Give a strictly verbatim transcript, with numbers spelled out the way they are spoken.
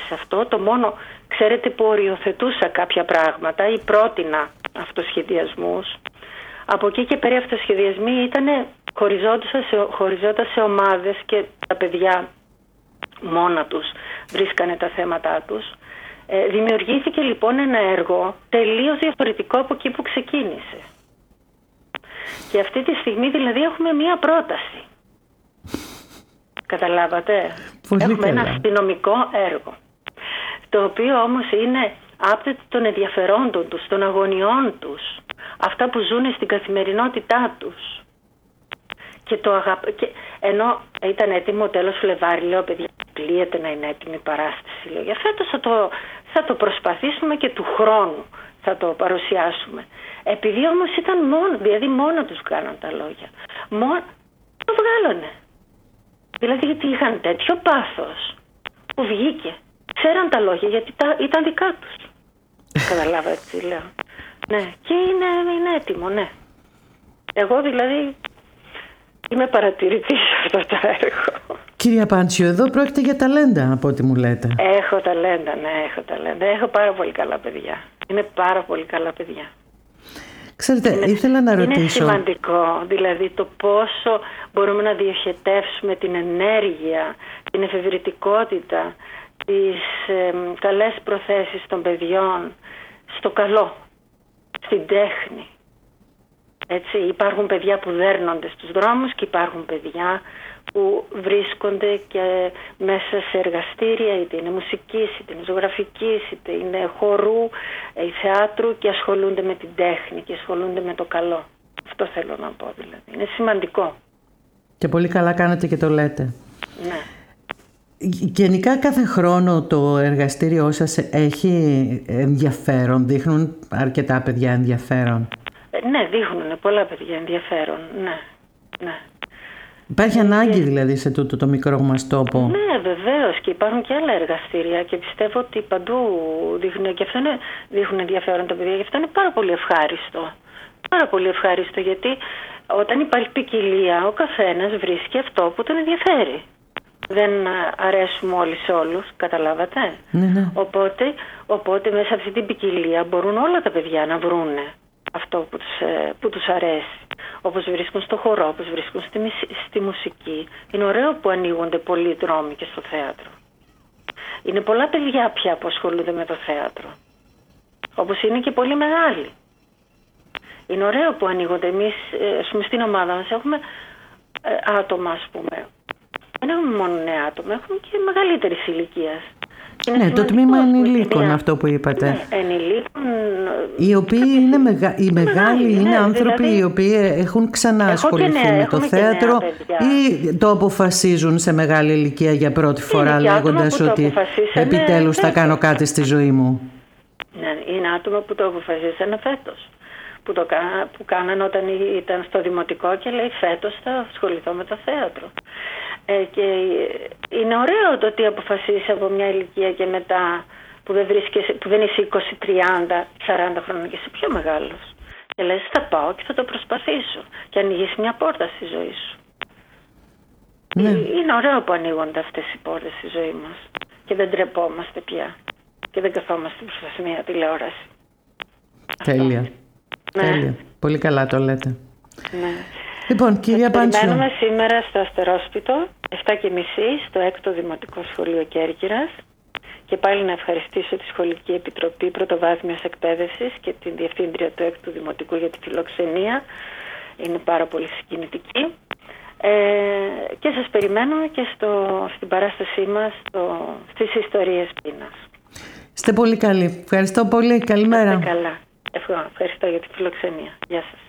σε αυτό. Το μόνο, ξέρετε, που οριοθετούσα κάποια πράγματα ή πρότεινα αυτοσχεδιασμούς. Από εκεί και πέρα αυτοσχεδιασμοί ήταν χωριζόντας σε, σε ομάδες και τα παιδιά μόνα τους βρίσκανε τα θέματα τους. Ε, δημιουργήθηκε λοιπόν ένα έργο τελείως διαφορετικό από εκεί που ξεκίνησε. Και αυτή τη στιγμή δηλαδή έχουμε μία πρόταση. Καταλάβατε? Πολύ έχουμε καλά. ένα αστυνομικό έργο, το οποίο όμως είναι άπτεται των ενδιαφερόντων τους, των αγωνιών τους, αυτά που ζουν στην καθημερινότητά τους. Και το αγαπ... και... Ενώ ήταν έτοιμο τέλος Φλεβάρι, λέω, παιδιά, κλείεται να είναι έτοιμη η παράσταση. Λέω, για φέτος θα το, θα το προσπαθήσουμε και του χρόνου θα το παρουσιάσουμε. Επειδή όμως ήταν μόνο, δηλαδή μόνο τους κάναν τα λόγια. Μόνο το βγάλανε. Δηλαδή γιατί είχαν τέτοιο πάθος που βγήκε. Ξέραν τα λόγια γιατί τα, ήταν δικά τους. Καταλάβατε τι λέω? Ναι, και είναι, είναι έτοιμο, ναι. Εγώ δηλαδή είμαι παρατηρητής σε αυτό το έργο. Κυρία Πάντσιο, εδώ πρόκειται για ταλέντα από ό,τι μου λέτε. Έχω ταλέντα, ναι, έχω ταλέντα. Έχω πάρα πολύ καλά παιδιά. Είναι πάρα πολύ καλά παιδιά. Ξέρετε, είναι, ήθελα να ρωτήσω... Είναι σημαντικό, δηλαδή το πόσο μπορούμε να διοχετεύσουμε την ενέργεια, την εφευρετικότητα, τις ε, καλές προθέσεις των παιδιών στο καλό, στην τέχνη. Έτσι, υπάρχουν παιδιά που δέρνονται στους δρόμους και υπάρχουν παιδιά που βρίσκονται και μέσα σε εργαστήρια, είτε είναι μουσικής, είτε είναι ζωγραφικής, είτε είναι χορού ή θεάτρου και ασχολούνται με την τέχνη και ασχολούνται με το καλό. Αυτό θέλω να πω δηλαδή. Είναι σημαντικό. Και πολύ καλά κάνετε και το λέτε. Ναι. Γενικά κάθε χρόνο το εργαστήριό σας έχει ενδιαφέρον, δείχνουν αρκετά παιδιά ενδιαφέρον. Ε, ναι, δείχνουν πολλά παιδιά ενδιαφέρον, ναι, ναι. Υπάρχει ανάγκη δηλαδή σε τούτο το μικρό μας τόπο? Ναι, βεβαίως, και υπάρχουν και άλλα εργαστήρια και πιστεύω ότι παντού δείχνουν, και αυτό είναι, δείχνουν ενδιαφέρον τα παιδιά, και αυτό είναι πάρα πολύ ευχάριστο. Πάρα πολύ ευχάριστο, γιατί όταν υπάρχει ποικιλία ο καθένας βρίσκει αυτό που τον ενδιαφέρει. Δεν αρέσουμε όλοι σε όλους, καταλάβατε? Ναι, ναι. Οπότε, οπότε μέσα σε αυτή την ποικιλία μπορούν όλα τα παιδιά να βρούνε αυτό που τους, που τους αρέσει. Όπως βρίσκουν στο χορό, όπως βρίσκουν στη, στη μουσική. Είναι ωραίο που ανοίγονται πολλοί δρόμοι και στο θέατρο. Είναι πολλά παιδιά πια που ασχολούνται με το θέατρο. Όπως είναι και πολύ μεγάλοι. Είναι ωραίο που ανοίγονται. Εμείς, ας πούμε, στην ομάδα μας έχουμε ε, άτομα, ας πούμε. Δεν έχουμε μόνο νέα άτομα, έχουμε και μεγαλύτερης ηλικίας. Ναι, το τμήμα ενηλίκων, είναι αυτό που είπατε. Ναι, ενηλίκων. Οι οποίοι είναι μεγα... οι μεγάλοι είναι ναι, άνθρωποι δηλαδή... οι οποίοι έχουν ξανά ασχοληθεί με το θέατρο ή το αποφασίζουν σε μεγάλη ηλικία για πρώτη φορά, λέγοντας ότι επιτέλους θα κάνω κάτι στη ζωή μου. Ναι, είναι άτομα που το αποφασίσανε φέτος. Που, το, που κάνανε όταν ήταν στο δημοτικό και λέει φέτος θα ασχοληθώ με το θέατρο. Ε, και είναι ωραίο το ότι αποφασίσει από μια ηλικία και μετά που δεν, βρίσκεσαι, που δεν είσαι είκοσι, τριάντα, σαράντα χρόνια και είσαι πιο μεγάλος. Και λες θα πάω και θα το προσπαθήσω και ανοίγεις μια πόρτα στη ζωή σου. Ναι. Είναι ωραίο που ανοίγονται αυτές οι πόρτες στη ζωή μας και δεν τρεπόμαστε πια και δεν καθόμαστε μπροστά σε μια τηλεόραση. Τέλεια. Ναι. Τέλεια. Πολύ καλά το λέτε. Ναι. Λοιπόν, κυρία Πάντσιο. Περιμένουμε σήμερα στο Αστερόσπιτο, εφτά και μισή, στο έκτο Δημοτικό Σχολείο Κέρκυρας. Και πάλι να ευχαριστήσω τη Σχολική Επιτροπή Πρωτοβάθμιας Εκπαίδευσης και την Διευθύντρια του έκτου Δημοτικού για τη φιλοξενία. Είναι πάρα πολύ συγκινητική. Ε, και σας περιμένω και στο, στην παράστασή μας στο, στις Ιστορίες Πείνας. Είστε πολύ καλοί. Ευχαριστώ πολύ. Καλημέρα. Είστε καλά. Ευχαριστώ για τη φιλοξενία. Γεια σας.